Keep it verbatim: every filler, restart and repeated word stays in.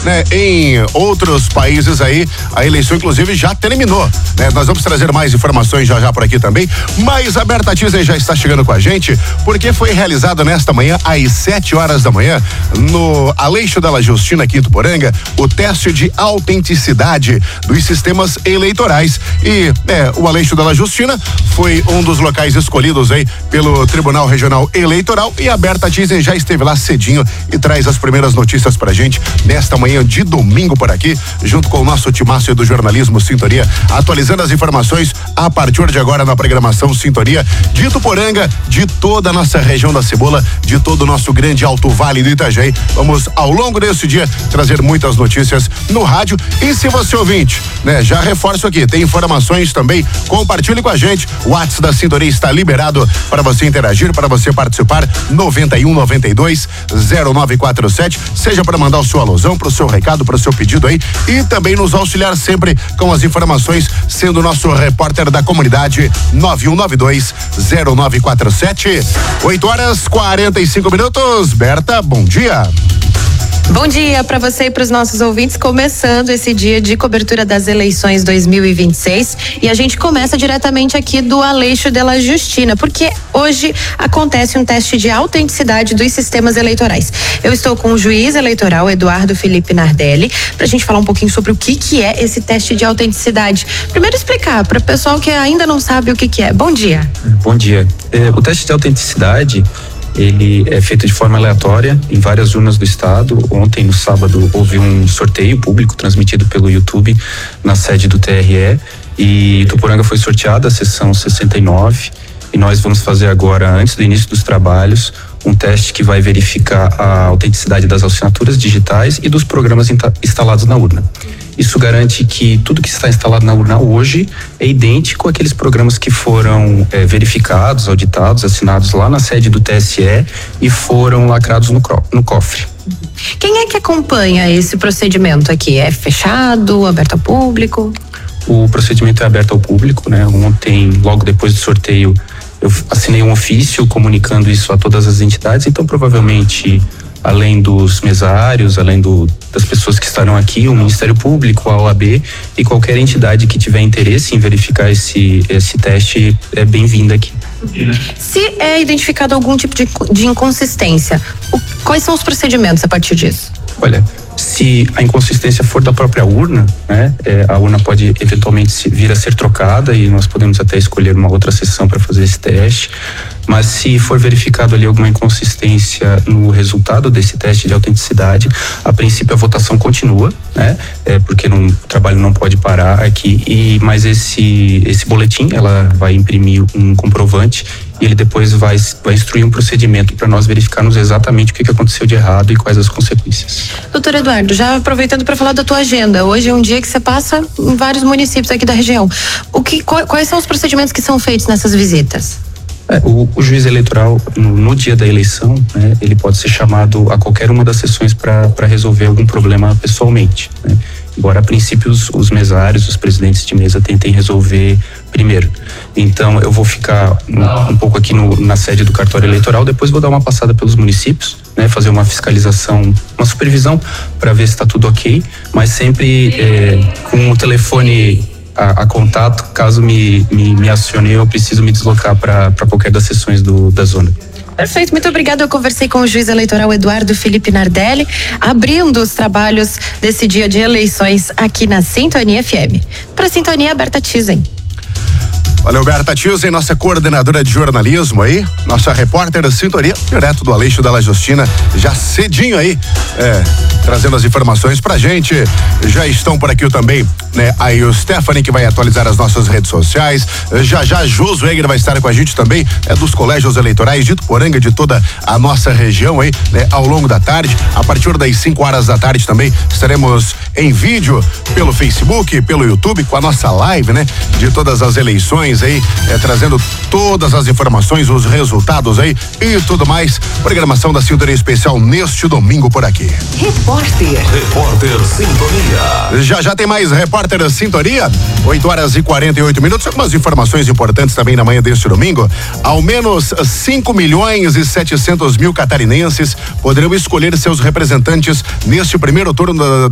né, em outros países aí, a eleição inclusive já terminou, né? Nós vamos trazer mais informações já já por aqui também, mas a Berta Tisen já está chegando com a gente, porque foi realizado nesta manhã, às sete horas da manhã, no Aleixo Della Justina, aqui em Ituporanga, o teste de autenticidade dos sistemas eleitorais. E é, o Aleixo Della Justina foi um dos locais escolhidos aí pelo Tribunal Regional Eleitoral, e a Berta Tisen já esteve lá cedinho e traz as primeiras notícias pra gente nesta manhã de domingo por aqui, junto com o nosso timácio do jornalismo Sintonia, atualizando as informações a partir de agora na programação Sintonia de Ituporanga, de toda a nossa região da Cebola, de todo o nosso grande Alto Vale do Itajaí. Vamos ao longo desse dia trazer muitas notícias no rádio, e se você ouvinte, né, já reforço aqui, tem informações também, compartilhe com a gente. O WhatsApp da Sintonia está liberado para você interagir, para você participar, noventa e um, noventa e dois, zero nove quatro sete, seja para mandar o seu alusão, para o seu recado, para o seu pedido aí, e também nos auxiliar sempre com as informações, sendo o nosso repórter da comunidade, nove um nove dois, zero nove quatro sete. oito horas quarenta e cinco minutos. Berta, bom dia. Bom dia para você e para os nossos ouvintes, começando esse dia de cobertura das eleições dois mil e vinte e seis, e a gente começa diretamente aqui do Aleixo Della Justina, porque hoje acontece um teste de autenticidade dos sistemas eleitorais. Eu estou com o juiz eleitoral Eduardo Felipe Nardelli para a gente falar um pouquinho sobre o que que é esse teste de autenticidade. Primeiro explicar para o pessoal que ainda não sabe o que que é. Bom dia. Bom dia. É, o teste de autenticidade, ele é feito de forma aleatória em várias urnas do estado. Ontem, no sábado, houve um sorteio público transmitido pelo YouTube na sede do T R E, e Ituporanga foi sorteada a seção sessenta e nove, e nós vamos fazer agora, antes do início dos trabalhos, um teste que vai verificar a autenticidade das assinaturas digitais e dos programas instalados na urna. Isso garante que tudo que está instalado na urna hoje é idêntico àqueles programas que foram é, verificados, auditados, assinados lá na sede do T S E e foram lacrados no, no cofre. Quem é que acompanha esse procedimento aqui? É fechado, aberto ao público? O procedimento é aberto ao público, né? Ontem, logo depois do sorteio, eu assinei um ofício comunicando isso a todas as entidades, então provavelmente, além dos mesários, além do, das pessoas que estarão aqui, o Ministério Público, a O A B e qualquer entidade que tiver interesse em verificar esse, esse teste é bem-vinda aqui. Se é identificado algum tipo de, de inconsistência, o, quais são os procedimentos a partir disso? Olha, se a inconsistência for da própria urna, né, é, a urna pode eventualmente se, vir a ser trocada, e nós podemos até escolher uma outra sessão para fazer esse teste. Mas se for verificado ali alguma inconsistência no resultado desse teste de autenticidade, a princípio a votação continua, né? É, porque não, o trabalho não pode parar aqui, e, mas esse, esse boletim, ela vai imprimir um comprovante, e ele depois vai, vai instruir um procedimento para nós verificarmos exatamente o que, que aconteceu de errado e quais as consequências. Doutor Eduardo, já aproveitando para falar da tua agenda, hoje é um dia que você passa em vários municípios aqui da região. O que, quais são os procedimentos que são feitos nessas visitas? É, o, o juiz eleitoral, no, no dia da eleição, né, ele pode ser chamado a qualquer uma das sessões para resolver algum problema pessoalmente, né? Embora a princípio os, os mesários, os presidentes de mesa tentem resolver primeiro. Então eu vou ficar um, um pouco aqui no, na sede do cartório eleitoral, depois vou dar uma passada pelos municípios, né, fazer uma fiscalização, uma supervisão para ver se está tudo ok, mas sempre é, com o telefone A, a contato, caso me, me, me acione, eu preciso me deslocar para qualquer das sessões do, da zona. Perfeito, muito obrigada. Eu conversei com o juiz eleitoral Eduardo Felipe Nardelli, abrindo os trabalhos desse dia de eleições aqui na Sintonia F M. Para a Sintonia, Berta Tisen. Valeu, Berta Tisen, nossa coordenadora de jornalismo aí, nossa repórter da Sintonia, direto do Aleixo Della Justina, já cedinho aí, é, trazendo as informações pra gente. Já estão por aqui também, né, aí o Stephanie, que vai atualizar as nossas redes sociais. Já já Josué Egger vai estar com a gente também, é dos colégios eleitorais de Ituporanga, de toda a nossa região aí, né, ao longo da tarde. A partir das cinco horas da tarde também estaremos em vídeo pelo Facebook, pelo YouTube, com a nossa live, né, de todas as eleições aí, é, trazendo todas as informações, os resultados aí e tudo mais. Programação da Sintonia Especial neste domingo por aqui. Repórter. Repórter Sintonia. Já já tem mais Repórter Sintonia, oito horas e quarenta e oito minutos. Algumas informações importantes também na manhã deste domingo. Ao menos cinco milhões e setecentos mil catarinenses poderão escolher seus representantes neste primeiro turno da